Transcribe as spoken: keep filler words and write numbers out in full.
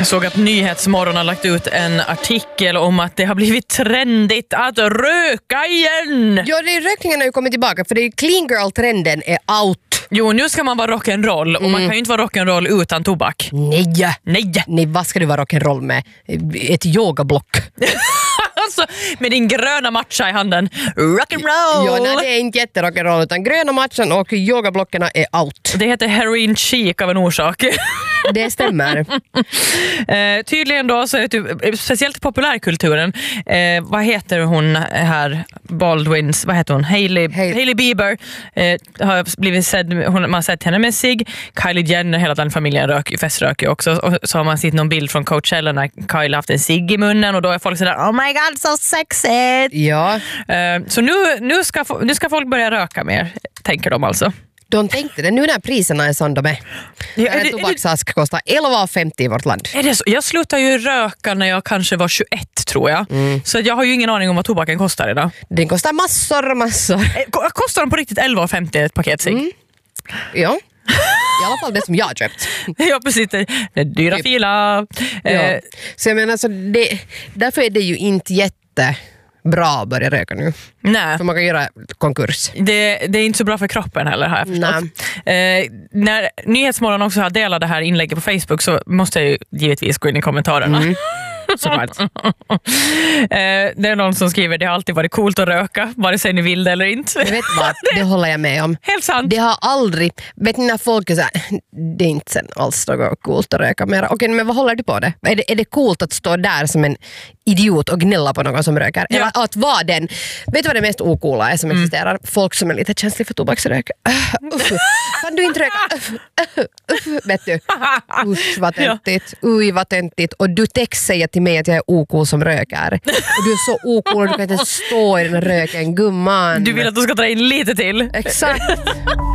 Jag såg att Nyhetsmorgon har lagt ut en artikel om att det har blivit trendigt att röka igen. Ja, det är, rökningen har ju kommit tillbaka för det är clean girl-trenden är out. Jo, nu ska man vara rock'n'roll och mm. man kan ju inte vara rock'n'roll utan tobak. Nej. Nej. Nej, vad ska du vara rock'n'roll med? Ett yogablock. Alltså, med din gröna matcha i handen. Rock'n'roll! Ja, nej, det är inte jätterock'n'roll utan gröna matchen och yogablocken är out. Det heter heroin chic av en orsak. Det stämmer. eh, tydligen då så är det typ, speciellt populärkulturen. Eh, vad heter hon här? Baldwins, vad heter hon? Hailey, Hailey. Hailey Bieber eh, har blivit sedd, hon, man har sett henne med sig. Kylie Jenner, hela den familjen rök, feströker också. Och så har man sett någon bild från Coachella när Kylie haft en cigg i munnen och då är folk sådär, oh my god, så sexigt! Ja. Eh, så nu, nu, ska, nu ska folk börja röka mer, tänker de alltså. De tänkte det nu när priserna är som de är. Ja, är en det, tobaksask kostar elva femtio i vårt land. Är det så? Jag slutade ju röka när jag kanske var tjugoett tror jag. Mm. Så jag har ju ingen aning om vad tobaken kostar idag. Den kostar massor, massor. Kostar de på riktigt elva femtio ett paket sig? Mm. Ja. I alla fall det som jag har köpt. Ja, precis. Det är dyra typ. Fila. Ja. Eh. Så jag menar, så det, därför är det ju inte jätte... bra att börja röka nu. Nej. För man kan göra konkurs. Det, det är inte så bra för kroppen heller, har jag förstått. Eh, när Nyhetsmorgon också har delat det här inlägget på Facebook så måste jag ju givetvis gå in i kommentarerna. Mm. Såklart. eh, det är någon som skriver, det har alltid varit coolt att röka, vare sig ni vill det eller inte. Jag vet vad, det håller jag med om. Helt sant. Det har aldrig, vet ni när folk är så här, det är inte sen alls något coolt att röka mer. Okej, men vad håller du på det? Är det, är det coolt att stå där som en idiot och gnälla på någon som röker? Ja. Eller att vara den, vet du vad det mest ocoola är som mm. existerar? Folk som är lite känsliga för tobaksrök. Uh, uh, kan du inte röka? Uh, uh, uh, vet du? Usch vad töntigt. Ja. Uj vad töntigt. Och du text säger till mig att jag är ocool som rökar. Och du är så ocool och du kan inte stå i den röken, gumman. Du vill att du ska dra in lite till. Exakt.